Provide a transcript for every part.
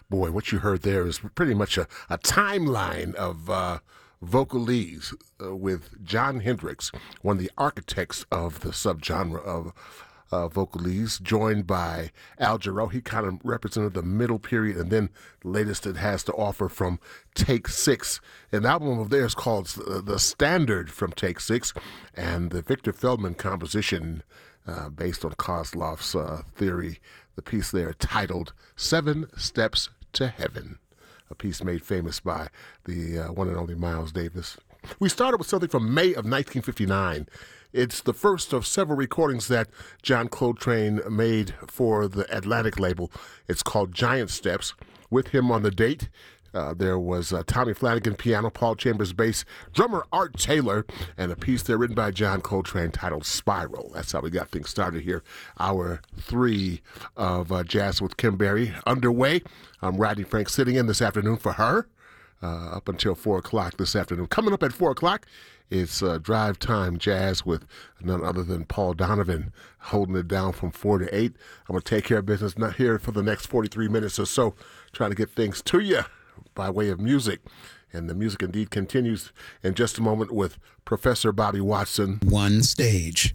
Boy, what you heard there is pretty much a timeline of vocalese with Jon Hendricks, one of the architects of the subgenre of vocalese, joined by Al Jarreau. He kind of represented the middle period, and then the latest it has to offer from Take Six. An album of theirs called The Standard from Take Six, and the Victor Feldman composition based on Kozlov's theory, the piece there titled 7 Steps to Heaven, a piece made famous by the one and only Miles Davis. We started with something from May of 1959. It's the first of several recordings that John Coltrane made for the Atlantic label. It's called Giant Steps. With him on the date, there was Tommy Flanagan piano, Paul Chambers bass, drummer Art Taylor, and a piece there written by John Coltrane titled Spiral. That's how we got things started here. Hour 3 of Jazz with Kim Berry underway. I'm Rodney Frank sitting in this afternoon for her up until 4 o'clock this afternoon. Coming up at 4 o'clock, it's Drive Time Jazz with none other than Paul Donovan holding it down from 4 to 8. I'm going to take care of business not here for the next 43 minutes or so, trying to get things to you by way of music. And the music indeed continues in just a moment with Professor Bobby Watson. One stage.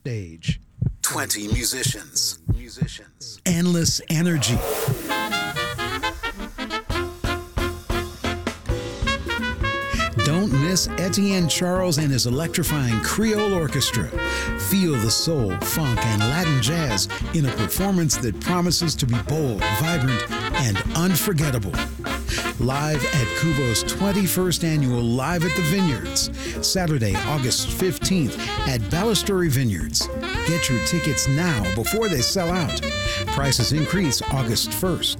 20 musicians. Endless energy. Don't miss Etienne Charles and his electrifying Creole Orchestra. Feel the soul, funk, and Latin jazz in a performance that promises to be bold, vibrant, and unforgettable. Live at Kuvo's 21st annual Live at the Vineyards, Saturday, August 15th at Balustrade Vineyards. Get your tickets now before they sell out. Prices increase August 1st.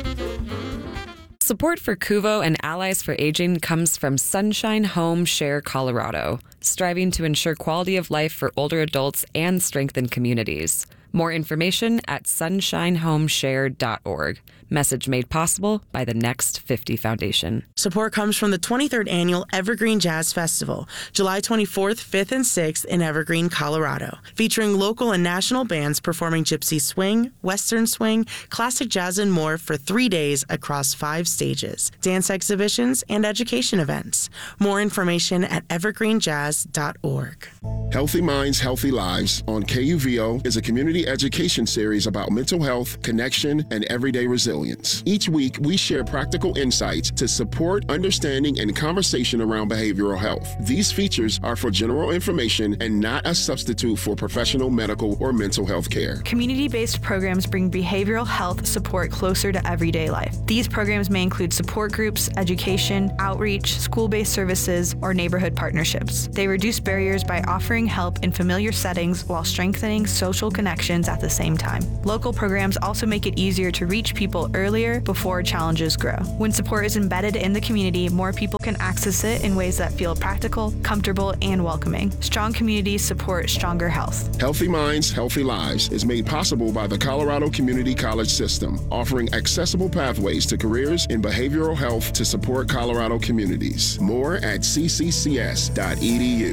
Support for Kuvo and Allies for Aging comes from Sunshine Home Share Colorado, striving to ensure quality of life for older adults and strengthen communities. More information at sunshinehomeshare.org. Message made possible by the Next 50 Foundation. Support comes from the 23rd Annual Evergreen Jazz Festival, July 24th, 5th, and 6th in Evergreen, Colorado, featuring local and national bands performing gypsy swing, western swing, classic jazz, and more for 3 days across 5 stages, dance exhibitions, and education events. More information at evergreenjazz.org. Healthy Minds, Healthy Lives on KUVO is a community education series about mental health, connection, and everyday resilience. Each week, we share practical insights to support understanding and conversation around behavioral health. These features are for general information and not a substitute for professional medical or mental health care. Community-based programs bring behavioral health support closer to everyday life. These programs may include support groups, education, outreach, school-based services, or neighborhood partnerships. They reduce barriers by offering help in familiar settings while strengthening social connections at the same time. Local programs also make it easier to reach people earlier before challenges grow. When support is embedded in the community, more people can access it in ways that feel practical, comfortable, and welcoming. Strong communities support stronger health. Healthy Minds, Healthy Lives is made possible by the Colorado Community College System, offering accessible pathways to careers in behavioral health to support Colorado communities. More at cccs.edu.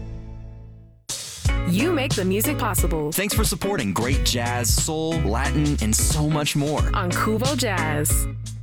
You make the music possible. Thanks for supporting great jazz, soul, Latin, and so much more on Kuvo Jazz.